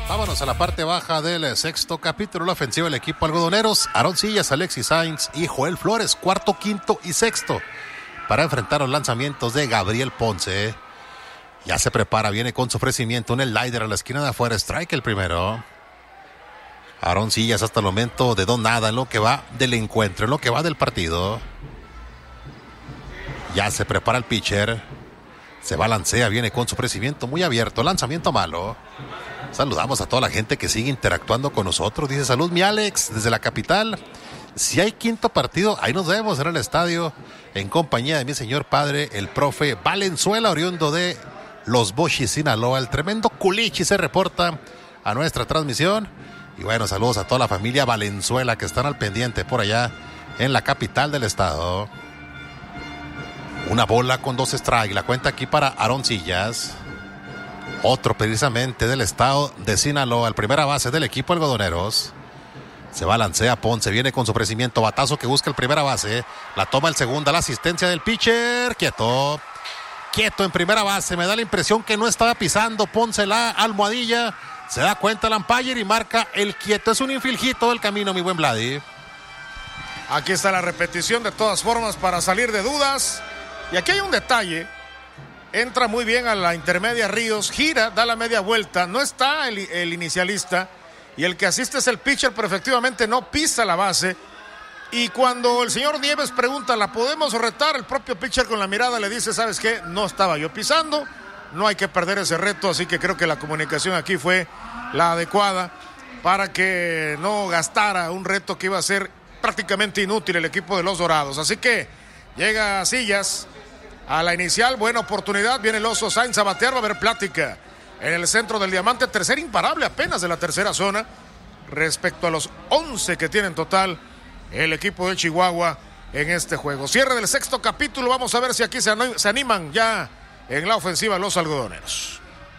Vámonos a la parte baja del sexto capítulo. La ofensiva del equipo algodoneros: Aroncillas, Alexis Sainz y Joel Flores, cuarto, quinto y sexto, para enfrentar los lanzamientos de Gabriel Ponce. Ya se prepara, viene con su ofrecimiento un slider a la esquina de afuera, strike el primero. Aroncillas hasta el momento de don nada en lo que va del encuentro, en lo que va del partido. Ya se prepara el pitcher, se balancea, viene con su ofrecimiento muy abierto, lanzamiento malo. Saludamos a toda la gente que sigue interactuando con nosotros. Dice: salud mi Alex, desde la capital. Si hay quinto partido, ahí nos vemos en el estadio, en compañía de mi señor padre, el profe Valenzuela, oriundo de Los Bochis, Sinaloa. El tremendo Culichi se reporta a nuestra transmisión. Y bueno, saludos a toda la familia Valenzuela que están al pendiente por allá en la capital del estado. Una bola con 2 strikes. La cuenta aquí para Aroncillas. Otro precisamente del estado de Sinaloa, el primera base del equipo algodoneros. Se balancea Ponce, viene con su ofrecimiento, batazo que busca el primera base. La toma el segunda, la asistencia del pitcher. Quieto en primera base. Me da la impresión que no estaba pisando Ponce la almohadilla. Se da cuenta el umpire y marca el quieto. Es un infield todo el camino, mi buen Vladi. Aquí está la repetición de todas formas para salir de dudas. Y aquí hay un detalle. Entra muy bien a la intermedia Ríos, gira, da la media vuelta, no está el inicialista, y el que asiste es el pitcher, pero efectivamente no pisa la base. Y cuando el señor Nieves pregunta, ¿la podemos retar? El propio pitcher con la mirada le dice: ¿sabes qué? No estaba yo pisando, no hay que perder ese reto, así que creo que la comunicación aquí fue la adecuada para que no gastara un reto que iba a ser prácticamente inútil el equipo de los Dorados. Así que llega Sillas a la inicial, buena oportunidad, viene el oso Sainz a batear, va a haber plática en el centro del diamante, tercer imparable apenas de la tercera zona, respecto a los 11 que tiene en total el equipo de Chihuahua en este juego. Cierre del sexto capítulo, vamos a ver si aquí se animan ya en la ofensiva los algodoneros.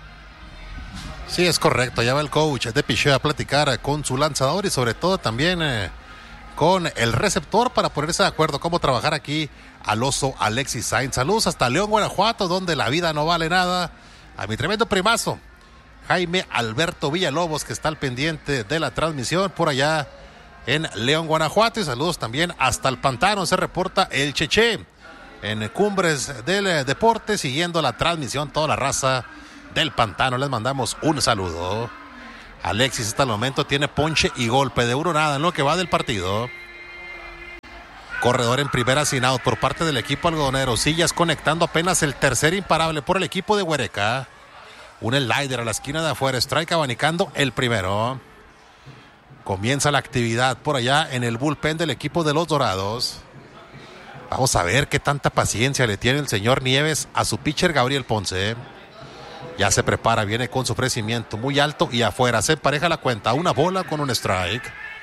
Sí, es correcto, ya va el coach de picheo a platicar con su lanzador y sobre todo también con el receptor para ponerse de acuerdo cómo trabajar aquí al oso Alexis Sainz. Saludos hasta León, Guanajuato, donde la vida no vale nada. A mi tremendo primazo, Jaime Alberto Villalobos, que está al pendiente de la transmisión por allá en León, Guanajuato. Y saludos también hasta el Pantano, se reporta el Cheche en Cumbres del Deporte, siguiendo la transmisión, toda la raza del Pantano. Les mandamos un saludo. Alexis hasta el momento tiene ponche y golpe de 1-0 en lo que va del partido. Corredor en primera sin out por parte del equipo algodonero. Sillas conectando apenas el tercer imparable por el equipo de Huereca. Un slider a la esquina de afuera, strike abanicando el primero. Comienza la actividad por allá en el bullpen del equipo de los Dorados. Vamos a ver qué tanta paciencia le tiene el señor Nieves a su pitcher Gabriel Ponce. Ya se prepara, viene con su ofrecimiento muy alto y afuera. Se empareja la cuenta, una bola con un strike.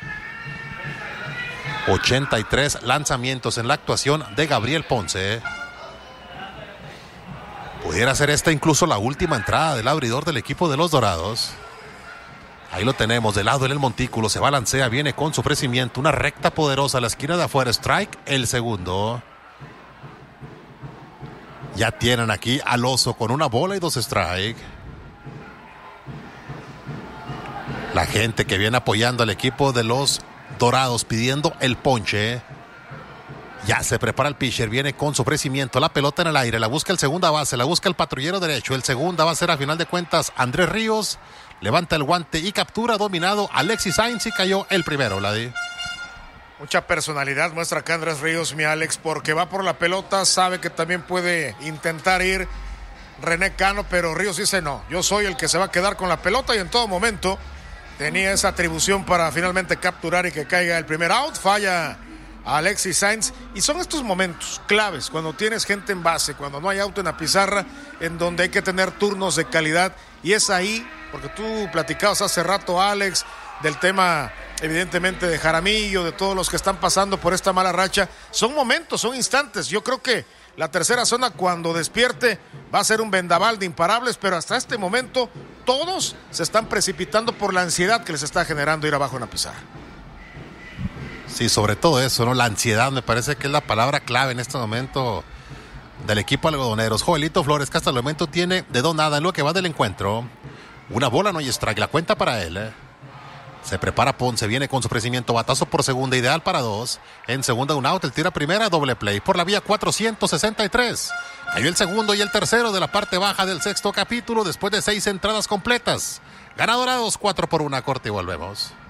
83 lanzamientos en la actuación de Gabriel Ponce. Pudiera ser esta incluso la última entrada del abridor del equipo de los Dorados. Ahí lo tenemos, de lado en el montículo, se balancea, viene con su ofrecimiento, una recta poderosa a la esquina de afuera, strike el segundo. Ya tienen aquí al oso con una bola y 2 strike. La gente que viene apoyando al equipo de los Dorados pidiendo el ponche. Ya se prepara el pitcher, viene con su ofrecimiento, la pelota en el aire, la busca el segunda base, la busca el patrullero derecho, el segunda va a ser a final de cuentas Andrés Ríos, levanta el guante y captura dominado Alexis Sainz y cayó el primero, Vladi. Mucha personalidad muestra acá Andrés Ríos, mi Alex, porque va por la pelota, sabe que también puede intentar ir René Cano, pero Ríos dice no, yo soy el que se va a quedar con la pelota y en todo momento tenía esa atribución para finalmente capturar y que caiga el primer out. Falla a Alexis Sainz y son estos momentos claves cuando tienes gente en base, cuando no hay auto en la pizarra, en donde hay que tener turnos de calidad, y es ahí, porque tú platicabas hace rato, Alex, del tema evidentemente de Jaramillo, de todos los que están pasando por esta mala racha. Son momentos, son instantes. Yo creo que la tercera zona, cuando despierte, va a ser un vendaval de imparables, pero hasta este momento todos se están precipitando por la ansiedad que les está generando ir abajo en la pizarra. Sí, sobre todo eso, ¿no? La ansiedad me parece que es la palabra clave en este momento del equipo algodoneros. Joelito Flores, que hasta el momento tiene de don nada en lo que va del encuentro. Una bola, no hay strike. La cuenta para él. Se prepara Ponce, viene con su crecimiento, batazo por segunda, ideal para 2. En segunda un out, el tira primera, doble play por la vía 463. Cayó el segundo y el tercero de la parte baja del sexto capítulo después de 6 entradas completas. Gana Dorados 4-1, corte y volvemos.